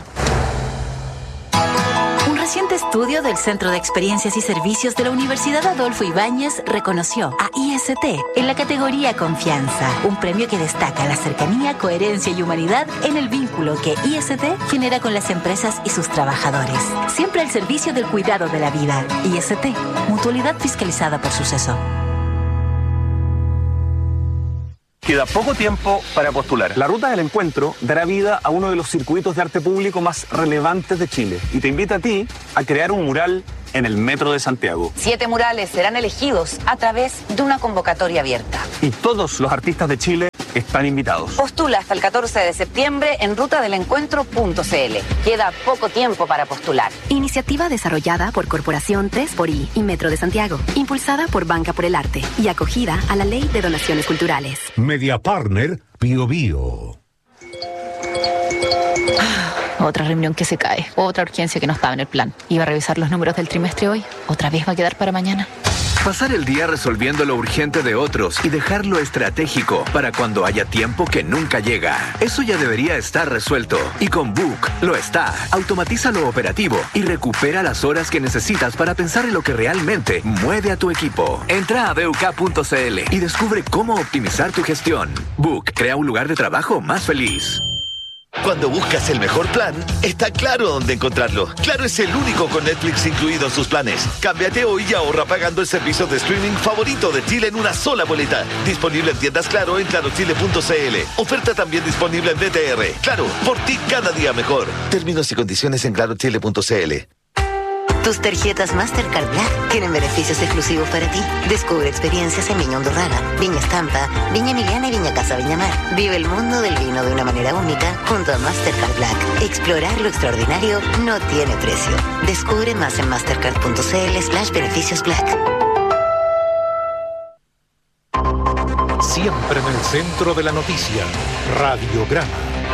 Un reciente estudio del Centro de Experiencias y Servicios de la Universidad Adolfo Ibáñez reconoció a IST en la categoría Confianza, un premio que destaca la cercanía, coherencia y humanidad en el vínculo que IST genera con las empresas y sus trabajadores. Siempre al servicio del cuidado de la vida. IST, mutualidad fiscalizada por Suceso. Queda poco tiempo para postular. La Ruta del Encuentro dará vida a uno de los circuitos de arte público más relevantes de Chile y te invita a ti a crear un mural en el Metro de Santiago. 7 murales serán elegidos a través de una convocatoria abierta. Y todos los artistas de Chile están invitados. Postula hasta el 14 de septiembre en rutadelencuentro.cl. Queda poco tiempo para postular. Iniciativa desarrollada por Corporación 3xI y Metro de Santiago, impulsada por Banca por el Arte y acogida a la Ley de Donaciones Culturales. Media Partner Bio Bio. Otra reunión que se cae, otra urgencia que no estaba en el plan. Iba a revisar los números del trimestre hoy, otra vez va a quedar para mañana. Pasar el día resolviendo lo urgente de otros y dejar lo estratégico para cuando haya tiempo que nunca llega. Eso ya debería estar resuelto. Y con Book lo está. Automatiza lo operativo y recupera las horas que necesitas para pensar en lo que realmente mueve a tu equipo. Entra a BUK.cl y descubre cómo optimizar tu gestión. Book crea un lugar de trabajo más feliz. Cuando buscas el mejor plan, está claro dónde encontrarlo. Claro es el único con Netflix incluido en sus planes. Cámbiate hoy y ahorra pagando el servicio de streaming favorito de Chile en una sola boleta. Disponible en tiendas Claro en clarochile.cl. Oferta también disponible en DTR. Claro, por ti cada día mejor. Términos y condiciones en clarochile.cl. Tus tarjetas Mastercard Black tienen beneficios exclusivos para ti. Descubre experiencias en Viña Hondurrara, Viña Estampa, Viña Emiliana y Viña Casa Viña Mar. Vive el mundo del vino de una manera única junto a Mastercard Black. Explorar lo extraordinario no tiene precio. Descubre más en mastercard.cl/beneficios Black. Siempre en el centro de la noticia, Radiograma.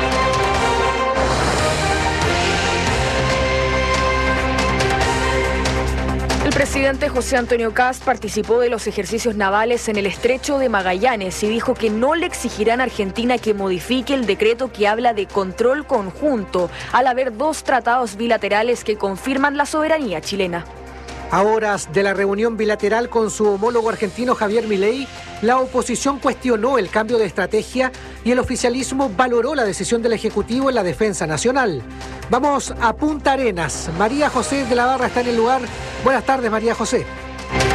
El presidente José Antonio Kast participó de los ejercicios navales en el Estrecho de Magallanes y dijo que no le exigirán a Argentina que modifique el decreto que habla de control conjunto, al haber 2 tratados bilaterales que confirman la soberanía chilena. A horas de la reunión bilateral con su homólogo argentino Javier Milei, la oposición cuestionó el cambio de estrategia y el oficialismo valoró la decisión del Ejecutivo en la defensa nacional. Vamos a Punta Arenas. María José de la Barra está en el lugar. Buenas tardes, María José.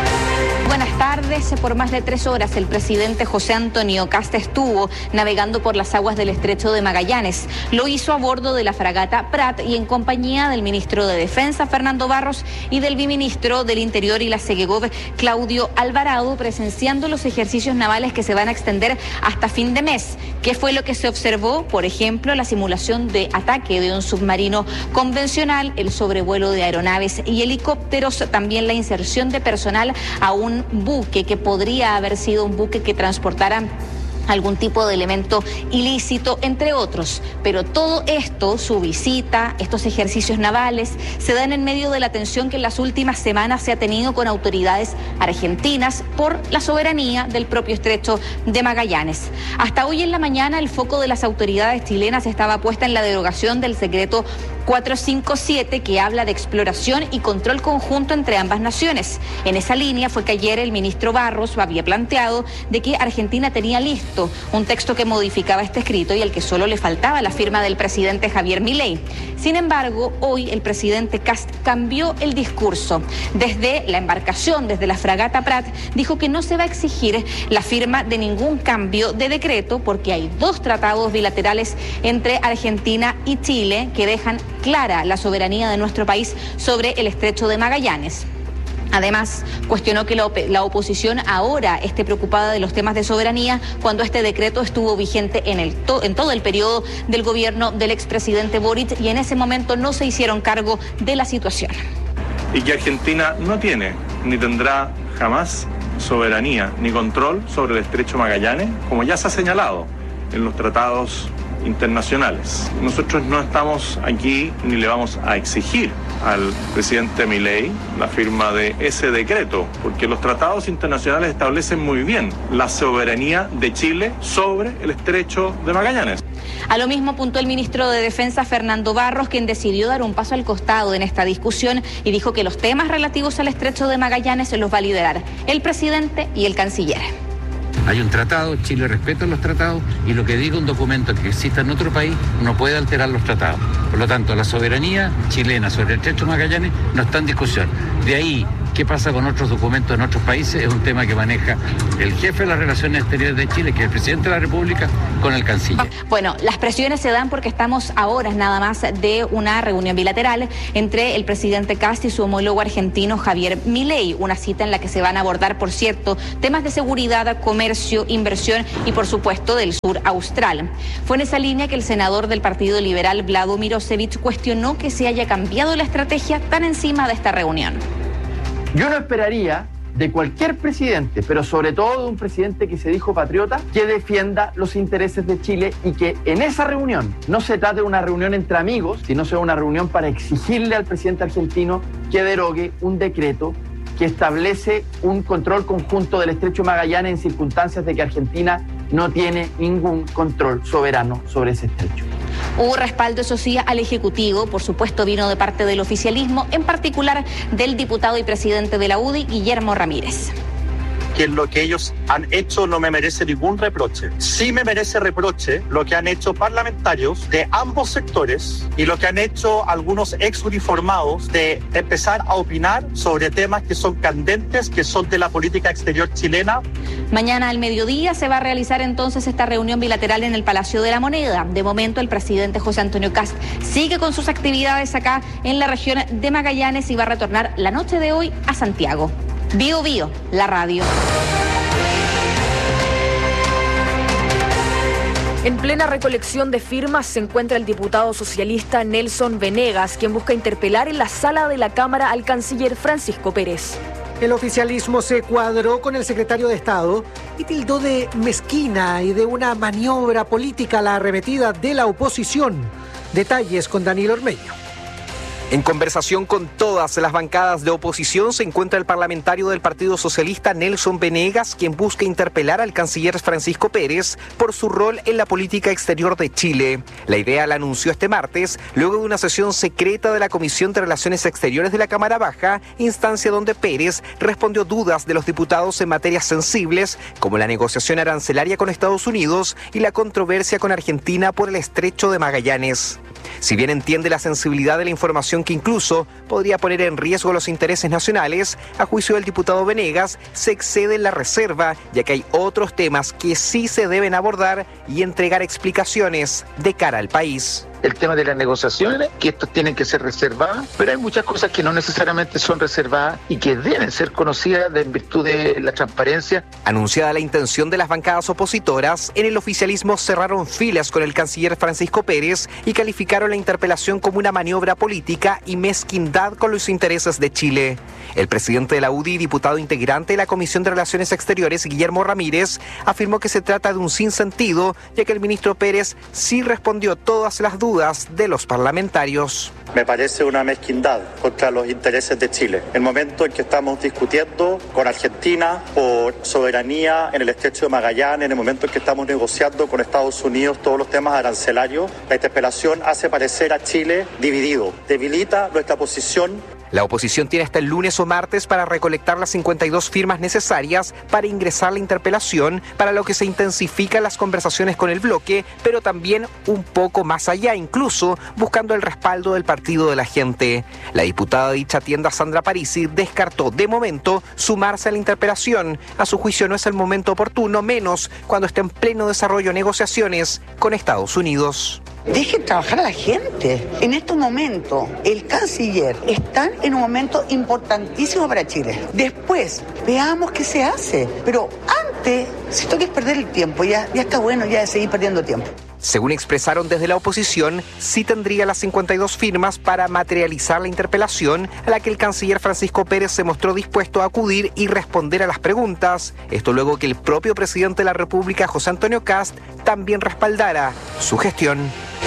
tardes, por más de 3 horas, el presidente José Antonio Kast estuvo navegando por las aguas del Estrecho de Magallanes. Lo hizo a bordo de la fragata Prat y en compañía del ministro de Defensa, Fernando Barros, y del viceministro del Interior y la Segegov, Claudio Alvarado, presenciando los ejercicios navales que se van a extender hasta fin de mes. ¿Qué fue lo que se observó? Por ejemplo, la simulación de ataque de un submarino convencional, el sobrevuelo de aeronaves y helicópteros, también la inserción de personal a un buque que podría haber sido un buque que transportara algún tipo de elemento ilícito, entre otros. Pero todo esto, su visita, estos ejercicios navales, se dan en medio de la tensión que en las últimas semanas se ha tenido con autoridades argentinas por la soberanía del propio Estrecho de Magallanes. Hasta hoy en la mañana el foco de las autoridades chilenas estaba puesta en la derogación del decreto 457, que habla de exploración y control conjunto entre ambas naciones. En esa línea fue que ayer el ministro Barros había planteado de que Argentina tenía listo un texto que modificaba este escrito y al que solo le faltaba la firma del presidente Javier Milei. Sin embargo, hoy el presidente Kast cambió el discurso. Desde la embarcación, desde la fragata Prat, dijo que no se va a exigir la firma de ningún cambio de decreto porque hay 2 tratados bilaterales entre Argentina y Chile que dejan clara la soberanía de nuestro país sobre el Estrecho de Magallanes. Además, cuestionó que la oposición ahora esté preocupada de los temas de soberanía cuando este decreto estuvo vigente en todo el periodo del gobierno del expresidente Boric y en ese momento no se hicieron cargo de la situación. Y que Argentina no tiene ni tendrá jamás soberanía ni control sobre el Estrecho Magallanes, como ya se ha señalado en los tratados internacionales. Nosotros no estamos aquí ni le vamos a exigir al presidente Milei la firma de ese decreto, porque los tratados internacionales establecen muy bien la soberanía de Chile sobre el Estrecho de Magallanes. A lo mismo apuntó el ministro de Defensa, Fernando Barros, quien decidió dar un paso al costado en esta discusión y dijo que los temas relativos al Estrecho de Magallanes se los va a liderar el presidente y el canciller. Hay un tratado, Chile respeta los tratados y lo que diga un documento que exista en otro país no puede alterar los tratados. Por lo tanto, la soberanía chilena sobre el Estrecho de Magallanes no está en discusión. De ahí, ¿qué pasa con otros documentos en otros países? Es un tema que maneja el jefe de las relaciones exteriores de Chile, que es el presidente de la República, con el canciller. Bueno, las presiones se dan porque estamos a horas nada más de una reunión bilateral entre el presidente Kast y su homólogo argentino Javier Milei, una cita en la que se van a abordar, por cierto, temas de seguridad, comercio, inversión y, por supuesto, del sur austral. Fue en esa línea que el senador del Partido Liberal, Vlado Mirosevic, cuestionó que se haya cambiado la estrategia tan encima de esta reunión. Yo no esperaría de cualquier presidente, pero sobre todo de un presidente que se dijo patriota, que defienda los intereses de Chile y que en esa reunión no se trate de una reunión entre amigos, sino sea una reunión para exigirle al presidente argentino que derogue un decreto que establece un control conjunto del Estrecho de Magallanes en circunstancias de que Argentina no tiene ningún control soberano sobre ese estrecho. Hubo respaldo, eso sí, al Ejecutivo, por supuesto vino de parte del oficialismo, en particular del diputado y presidente de la UDI, Guillermo Ramírez. Que lo que ellos han hecho no me merece ningún reproche. Sí me merece reproche lo que han hecho parlamentarios de ambos sectores y lo que han hecho algunos exuniformados de empezar a opinar sobre temas que son candentes, que son de la política exterior chilena. Mañana al mediodía se va a realizar entonces esta reunión bilateral en el Palacio de la Moneda. De momento el presidente José Antonio Kast sigue con sus actividades acá en la región de Magallanes y va a retornar la noche de hoy a Santiago. Bio Bio, la radio. En plena recolección de firmas se encuentra el diputado socialista Nelson Venegas, quien busca interpelar en la sala de la Cámara al canciller Francisco Pérez. El oficialismo se cuadró con el secretario de Estado y tildó de mezquina y de una maniobra política la arremetida de la oposición. Detalles con Daniel Ormeño. En conversación con todas las bancadas de oposición se encuentra el parlamentario del Partido Socialista Nelson Venegas, quien busca interpelar al canciller Francisco Pérez por su rol en la política exterior de Chile. La idea la anunció este martes, luego de una sesión secreta de la Comisión de Relaciones Exteriores de la Cámara Baja, instancia donde Pérez respondió dudas de los diputados en materias sensibles, como la negociación arancelaria con Estados Unidos y la controversia con Argentina por el Estrecho de Magallanes. Si bien entiende la sensibilidad de la información decisión que incluso podría poner en riesgo los intereses nacionales, a juicio del diputado Venegas, se excede en la reserva, ya que hay otros temas que sí se deben abordar y entregar explicaciones de cara al país. El tema de las negociaciones, que estos tienen que ser reservadas, pero hay muchas cosas que no necesariamente son reservadas y que deben ser conocidas en virtud de la transparencia. Anunciada la intención de las bancadas opositoras, en el oficialismo cerraron filas con el canciller Francisco Pérez y calificaron la interpelación como una maniobra política y mezquindad con los intereses de Chile. El presidente de la UDI, diputado integrante de la Comisión de Relaciones Exteriores, Guillermo Ramírez, afirmó que se trata de un sinsentido, ya que el ministro Pérez sí respondió todas las dudas de los parlamentarios. Me parece una mezquindad contra los intereses de Chile. El momento en que estamos discutiendo con Argentina por soberanía en el estrecho de Magallanes, en el momento en que estamos negociando con Estados Unidos todos los temas arancelarios, la interpelación hace parecer a Chile dividido, debilita nuestra posición. La oposición tiene hasta el lunes o martes para recolectar las 52 firmas necesarias para ingresar la interpelación, para lo que se intensifican las conversaciones con el bloque, pero también un poco más allá, incluso buscando el respaldo del Partido de la Gente. La diputada de dicha tienda, Sandra Parisi, descartó de momento sumarse a la interpelación. A su juicio no es el momento oportuno, menos cuando está en pleno desarrollo negociaciones con Estados Unidos. Dejen trabajar a la gente. En estos momentos, el canciller está en un momento importantísimo para Chile. Después, veamos qué se hace. Pero antes, si toca perder el tiempo, ya está bueno ya de seguir perdiendo tiempo. Según expresaron desde la oposición, sí tendría las 52 firmas para materializar la interpelación, a la que el canciller Francisco Pérez se mostró dispuesto a acudir y responder a las preguntas. Esto luego que el propio presidente de la República, José Antonio Kast, también respaldara su gestión.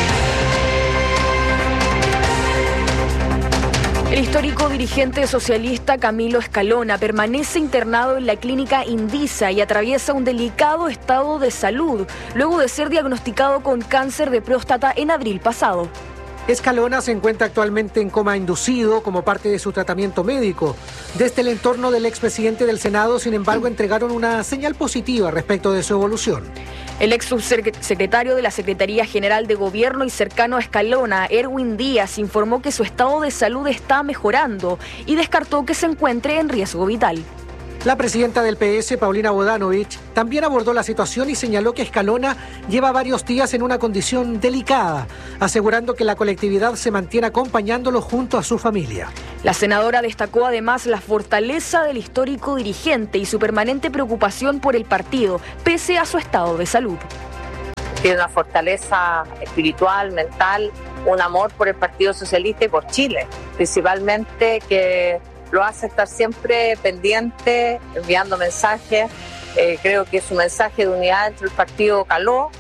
El histórico dirigente socialista Camilo Escalona permanece internado en la clínica Indisa y atraviesa un delicado estado de salud, luego de ser diagnosticado con cáncer de próstata en abril pasado. Escalona se encuentra actualmente en coma inducido como parte de su tratamiento médico. Desde el entorno del expresidente del Senado, sin embargo, entregaron una señal positiva respecto de su evolución. El ex subsecretario de la Secretaría General de Gobierno y cercano a Escalona, Erwin Díaz, informó que su estado de salud está mejorando y descartó que se encuentre en riesgo vital. La presidenta del PS, Paulina Bodanovich, también abordó la situación y señaló que Escalona lleva varios días en una condición delicada, asegurando que la colectividad se mantiene acompañándolo junto a su familia. La senadora destacó además la fortaleza del histórico dirigente y su permanente preocupación por el partido, pese a su estado de salud. Tiene una fortaleza espiritual, mental, un amor por el Partido Socialista y por Chile, principalmente que lo hace estar siempre pendiente, enviando mensajes. Creo que su mensaje de unidad entre el partido caló.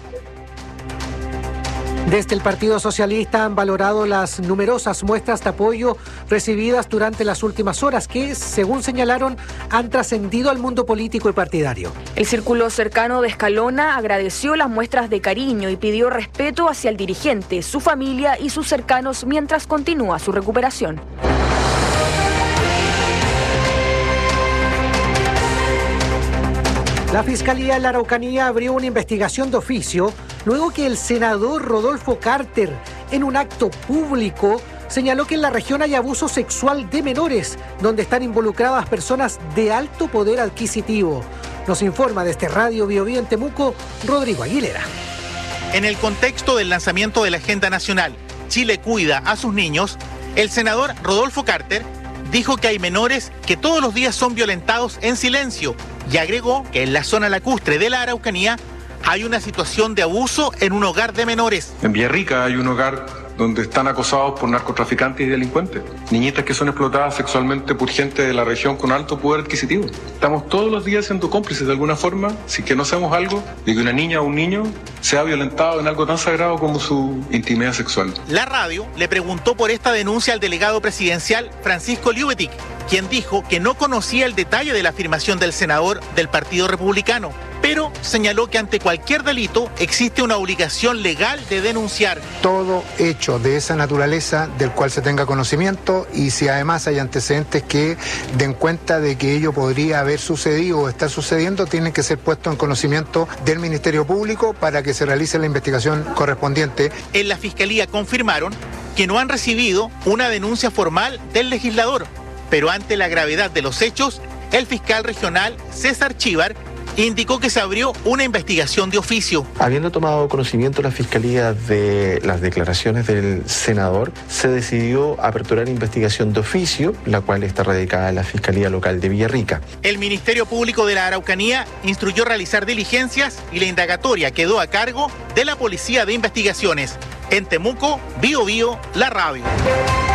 Desde el Partido Socialista han valorado las numerosas muestras de apoyo recibidas durante las últimas horas que, según señalaron, han trascendido al mundo político y partidario. El círculo cercano de Escalona agradeció las muestras de cariño y pidió respeto hacia el dirigente, su familia y sus cercanos mientras continúa su recuperación. La Fiscalía en la Araucanía abrió una investigación de oficio luego que el senador Rodolfo Carter, en un acto público, señaló que en la región hay abuso sexual de menores, donde están involucradas personas de alto poder adquisitivo. Nos informa desde Radio Biobío en Temuco, Rodrigo Aguilera. En el contexto del lanzamiento de la Agenda Nacional Chile cuida a sus niños, el senador Rodolfo Carter dijo que hay menores que todos los días son violentados en silencio y agregó que en la zona lacustre de la Araucanía hay una situación de abuso en un hogar de menores. En Villarrica hay un hogar donde están acosados por narcotraficantes y delincuentes. Niñitas que son explotadas sexualmente por gente de la región con alto poder adquisitivo. Estamos todos los días siendo cómplices de alguna forma, si que no hacemos algo, de que una niña o un niño sea violentado en algo tan sagrado como su intimidad sexual. La radio le preguntó por esta denuncia al delegado presidencial Francisco Liubetic, quien dijo que no conocía el detalle de la afirmación del senador del Partido Republicano, pero señaló que ante cualquier delito existe una obligación legal de denunciar. Todo hecho de esa naturaleza del cual se tenga conocimiento y si además hay antecedentes que den cuenta de que ello podría haber sucedido o está sucediendo, tienen que ser puestos en conocimiento del Ministerio Público para que se realice la investigación correspondiente. En la Fiscalía confirmaron que no han recibido una denuncia formal del legislador. Pero ante la gravedad de los hechos, el fiscal regional César Chívar indicó que se abrió una investigación de oficio. Habiendo tomado conocimiento la Fiscalía de las declaraciones del senador, se decidió aperturar investigación de oficio, la cual está radicada en la Fiscalía Local de Villarrica. El Ministerio Público de la Araucanía instruyó realizar diligencias y la indagatoria quedó a cargo de la Policía de Investigaciones. En Temuco, Bio Bio, la radio.